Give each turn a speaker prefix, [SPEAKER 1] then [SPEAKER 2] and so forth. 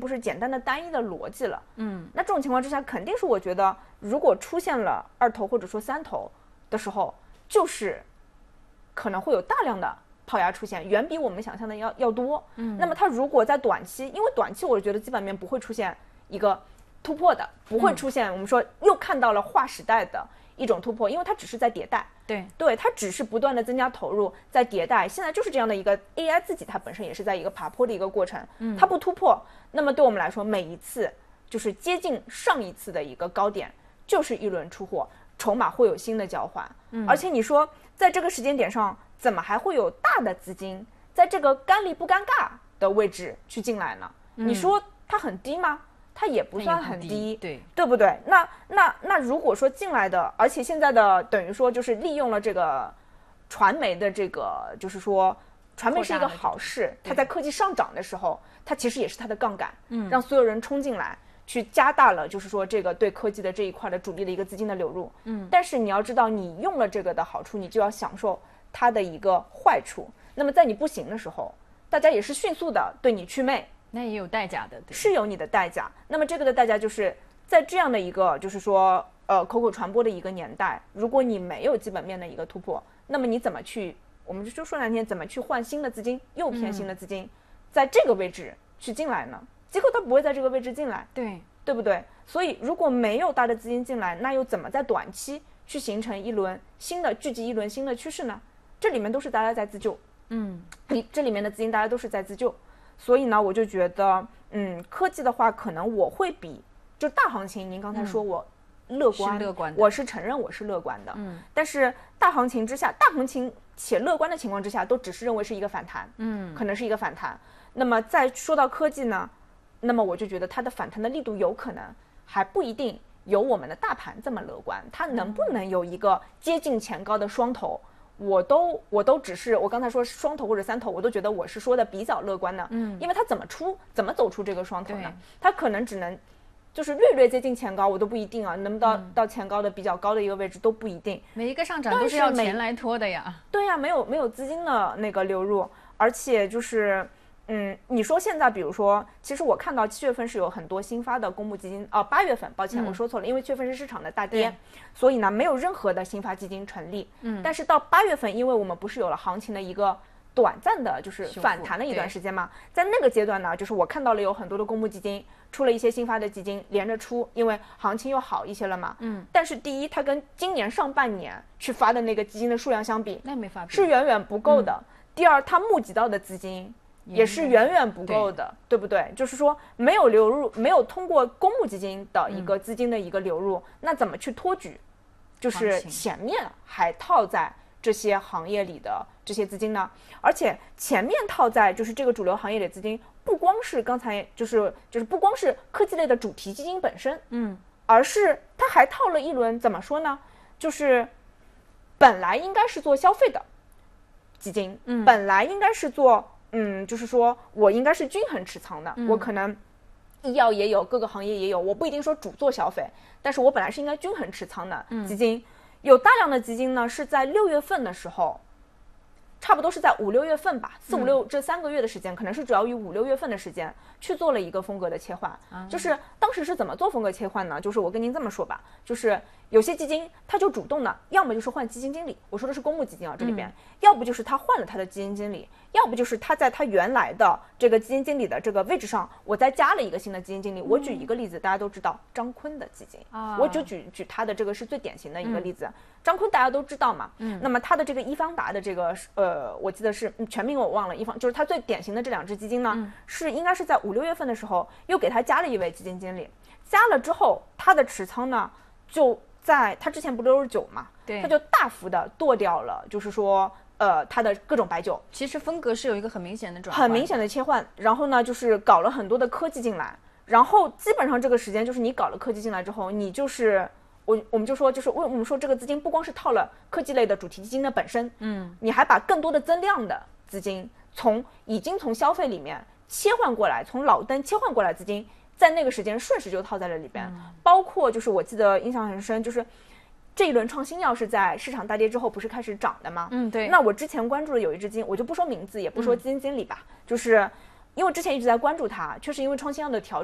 [SPEAKER 1] 不是简单的单一的逻辑了。那这种情况之下，肯定是我觉得，如果出现了2头或者说3头的时候，就是可能会有大量的泡芽出现，远比我们想象的要多。那么它如果在短期，因为短期我觉得基本面不会出现一个突破的，不会出现我们说又看到了划时代的一种突破，因为它只是在迭代。对，它只是不断的增加投入，在迭代。现在就是这样的一个 AI 自己，它本身也是在一个爬坡的一个过程，它不突破，那么对我们来说，每一次就是接近上一次的一个高点，就是一轮出货，筹码会有新的交换。而且你说在这个时间点上，怎么还会有大的资金在这个尴离不尴尬的位置去进来呢？你说它很低吗？它也不算很低，对不对？那如果说进来的，而且现在的等于说就是利用了这个传媒的这个，就是说传媒是一个好事，它在科技上涨的时候，它其实也是它的杠杆，让所有人冲进来，去加大了就是说这个对科技的这一块的主力的一个资金的流入。但是你要知道，你用了这个的好处，你就要享受它的一个坏处。那么在你不行的时候，大家也是迅速的对你祛魅。
[SPEAKER 2] 那也有代价的，
[SPEAKER 1] 是有你的代价。那么这个的代价就是在这样的一个就是说口口传播的一个年代，如果你没有基本面的一个突破，那么你怎么去，我们就说难听，怎么去换新的资金，又偏新的资金，在这个位置去进来呢？机构它不会在这个位置进来，对不对？所以如果没有大的资金进来，那又怎么在短期去形成一轮新的聚集一轮新的趋势呢？这里面都是大家在自救，这里面的资金大家都是在自救。所以呢，我就觉得，科技的话，可能我会比就大行情，您刚才说我乐观，我是承认我是乐观的，但是大行情之下，大行情且乐观的情况之下，都只是认为是一个反弹，可能是一个反弹。那么再说到科技呢，那么我就觉得它的反弹的力度有可能还不一定有我们的大盘这么乐观，它能不能有一个接近前高的双头？我都只是我刚才说双头或者3头，我都觉得我是说的比较乐观的，因为它怎么走出这个双头呢？它可能只能就是略略接近前高，我都不一定啊，能不能到前高的比较高的一个位置都不一定。
[SPEAKER 2] 每一个上涨都是要钱来拖的呀。
[SPEAKER 1] 对呀，没有资金的那个流入，而且就是。你说现在比如说，其实我看到7月份是有很多新发的公募基金，8月份，抱歉我说错了，因为7月份是市场的大跌，所以呢没有任何的新发基金成立。但是到8月份，因为我们不是有了行情的一个短暂的就是反弹了一段时间嘛，在那个阶段呢，就是我看到了有很多的公募基金出了一些新发的基金连着出，因为行情又好一些了嘛。但是第一，它跟今年上半年去发的那个基金的数量相比，
[SPEAKER 2] 那没法比，
[SPEAKER 1] 是远远不够的。第二，它募集到的资金也是远远不够的， 对不对？就是说没有流入，没有通过公募基金的一个资金的一个流入，那怎么去托举？就是前面还套在这些行业里的这些资金呢？而且前面套在就是这个主流行业里的资金，不光是刚才就是不光是科技类的主题基金本身，而是它还套了一轮怎么说呢？就是本来应该是做消费的基金，本来应该是做。就是说我应该是均衡持仓的，我可能医药也有，各个行业也有，我不一定说主做消费，但是我本来是应该均衡持仓的基金，有大量的基金呢是在6月份的时候，差不多是在5、6月份吧，4、5、6这3个月的时间，可能是主要于5、6月份的时间去做了一个风格的切换。就是当时是怎么做风格切换呢？就是我跟您这么说吧，就是有些基金它就主动的，要么就是换基金经理，我说的是公募基金啊，这里边，要不就是他换了他的基金经理，要不就是他在他原来的这个基金经理的这个位置上，我再加了一个新的基金经理。我举一个例子，大家都知道张坤的基金，我就举他的这个是最典型的一个例子。张坤大家都知道嘛，那么他的这个易方达的这个我记得是全名我忘了，就是他最典型的这2只基金呢，是应该是在5、6月份的时候又给他加了一位基金经理，加了之后他的持仓呢就在他之前不69嘛，他就大幅的剁掉了，就是说它的各种白酒，
[SPEAKER 2] 其实风格是有一一个很明显的转换，
[SPEAKER 1] 很明显的切换。然后呢，就是搞了很多的科技进来，然后基本上这个时间就是你搞了科技进来之后，你就是我们就说，就是我们说这个资金不光是套了科技类的主题基金的本身，你还把更多的增量的资金已经从消费里面切换过来，从老登切换过来资金，在那个时间顺势就套在了里边，包括就是我记得印象很深，就是这一轮创新药是在市场大跌之后不是开始涨的吗？
[SPEAKER 2] 对。
[SPEAKER 1] 那我之前关注的有一只基金，我就不说名字，也不说基金经理吧，就是因为之前一直在关注它，确实因为创新药的调